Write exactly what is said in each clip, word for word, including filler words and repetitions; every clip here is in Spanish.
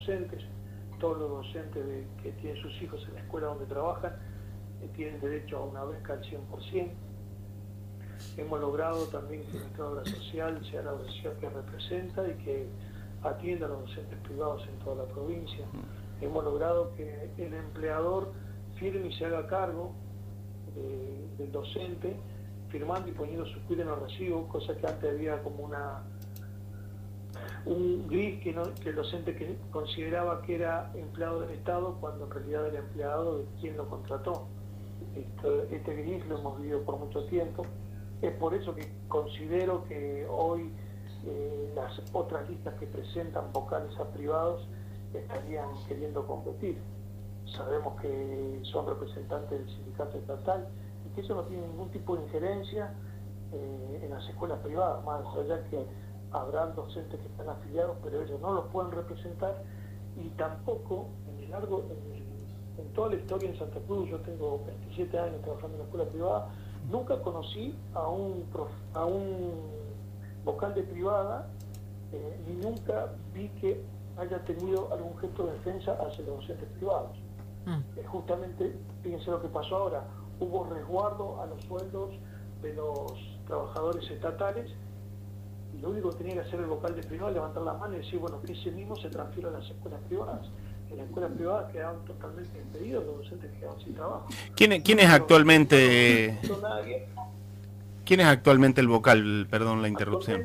docentes. Todos los docentes de, que tienen sus hijos en la escuela donde trabajan eh, tienen derecho a una beca al cien por ciento. Hemos logrado también que nuestra obra social sea la obra social que representa y que atienda a los docentes privados en toda la provincia. Hemos logrado que el empleador firme y se haga cargo de, del docente, firmando y poniendo su cuida en los recibos, cosa que antes había como una un gris que, no, que el docente que consideraba que era empleado del Estado cuando en realidad era empleado de quien lo contrató. Este, este gris lo hemos vivido por mucho tiempo. Es por eso que considero que hoy eh, las otras listas que presentan vocales a privados estarían queriendo competir. Sabemos que son representantes del sindicato estatal y que eso no tiene ningún tipo de injerencia eh, en las escuelas privadas, más allá que habrán docentes que están afiliados, pero ellos no los pueden representar, y tampoco en el largo, en, el, en toda la historia en Santa Cruz, yo tengo veintisiete años trabajando en la escuela privada, nunca conocí a un prof, a un vocal de privada, eh, ni nunca vi que haya tenido algún gesto de defensa hacia los docentes privados. Mm. Eh, justamente, fíjense lo que pasó ahora, hubo resguardo a los sueldos de los trabajadores estatales, y lo único que tenía que hacer el vocal de privado es levantar la mano y decir, bueno, que ese mismo se transfiere a las escuelas privadas. En las escuelas privadas quedaban totalmente impedidos, los docentes quedaban sin trabajo. ¿Quién, quién es actualmente no, no quién es actualmente el vocal? Perdón la interrupción.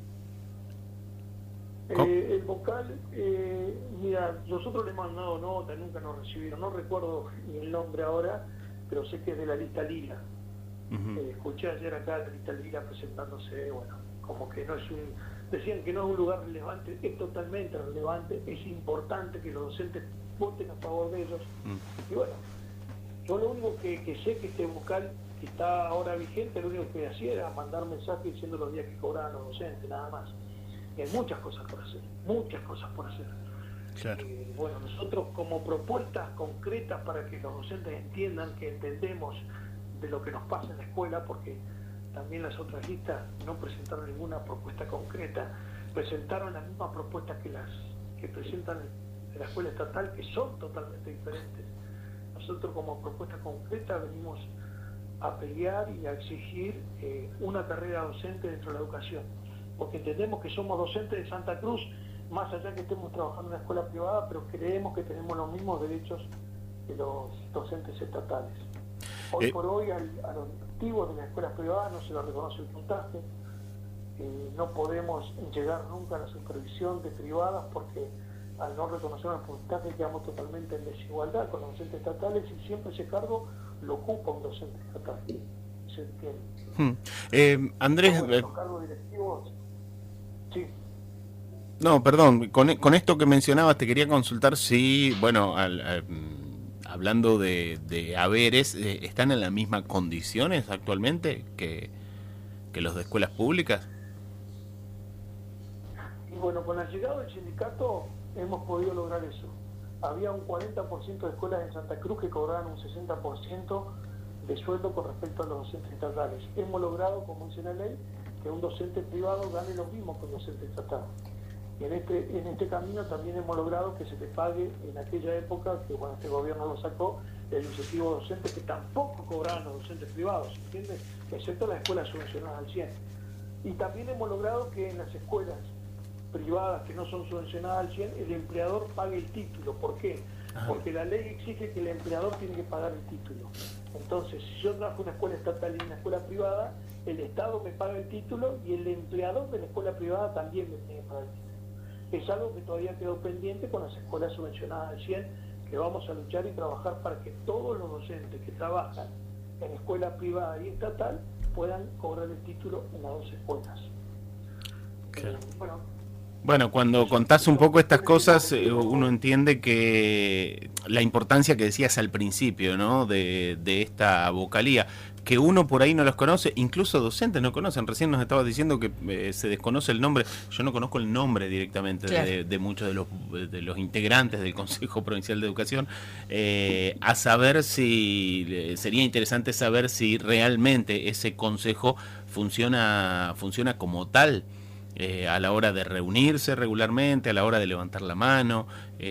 Eh, el vocal, eh, mira, nosotros le hemos mandado nota, nunca nos recibieron, no recuerdo ni el nombre ahora, pero sé que es de la lista Lila. Uh-huh. eh, escuché ayer acá la lista Lila presentándose, bueno, como que no es un, decían que no es un lugar relevante, es totalmente relevante, es importante que los docentes voten a favor de ellos. Uh-huh. Y bueno, yo lo único que, que sé que este vocal que está ahora vigente, lo único que hacía era mandar mensajes diciendo los días que cobraban los docentes, nada más. Y hay muchas cosas por hacer, muchas cosas por hacer. Claro. Eh, bueno, nosotros como propuestas concretas para que los docentes entiendan que entendemos de lo que nos pasa en la escuela, porque también las otras listas no presentaron ninguna propuesta concreta, presentaron las mismas propuestas que las que presentan en la escuela estatal, que son totalmente diferentes. Nosotros como propuesta concreta venimos a pelear y a exigir eh, una carrera docente dentro de la educación, porque entendemos que somos docentes de Santa Cruz, más allá que estemos trabajando en una escuela privada, pero creemos que tenemos los mismos derechos que los docentes estatales. Hoy eh. por hoy al, a los directivos de las escuelas privadas no se les reconoce el puntaje, eh, no podemos llegar nunca a la supervisión de privadas porque al no reconocer el puntaje quedamos totalmente en desigualdad con los docentes estatales y siempre ese cargo lo ocupa un docente estatal. ¿Se entiende? Hmm. Eh, Andrés... Los cargos directivos... Sí. No, perdón, con, con esto que mencionabas te quería consultar si, bueno, al, al, hablando de, de haberes, eh, ¿están en las mismas condiciones actualmente que, que los de escuelas públicas? Y bueno, con la llegada del sindicato hemos podido lograr eso. Había un cuarenta por ciento de escuelas en Santa Cruz que cobraban un sesenta por ciento de sueldo con respecto a los docentes estatales. Hemos logrado, como dice la ley, que un docente privado gane lo mismo que un docente estatal. Y en este, en este camino también hemos logrado que se le pague en aquella época, que bueno, este gobierno lo sacó, el incentivo docente que tampoco cobraban los docentes privados, ¿entiendes? Excepto las escuelas subvencionadas al cien. Y también hemos logrado que en las escuelas privadas que no son subvencionadas al cien, el empleador pague el título. ¿Por qué? Ajá. Porque la ley exige que el empleador tiene que pagar el título. Entonces, si yo trabajo en una escuela estatal y en una escuela privada, el Estado me paga el título y el empleador de la escuela privada también me tiene que pagar el título. Es algo que todavía quedó pendiente con las escuelas subvencionadas al cien, que vamos a luchar y trabajar para que todos los docentes que trabajan en escuela privada y estatal puedan cobrar el título en las dos escuelas. Claro. Eh, bueno, Bueno, cuando contás un poco estas cosas, uno entiende que la importancia que decías al principio, ¿no? De, de esta vocalía, que uno por ahí no los conoce, incluso docentes no conocen. Recién nos estabas diciendo que eh, se desconoce el nombre. Yo no conozco el nombre directamente claro. de, de muchos de los, de los integrantes del Consejo Provincial de Educación. Eh, a saber si, sería interesante saber si realmente ese consejo funciona, funciona como tal. eh, a la hora de reunirse regularmente, a la hora de levantar la mano.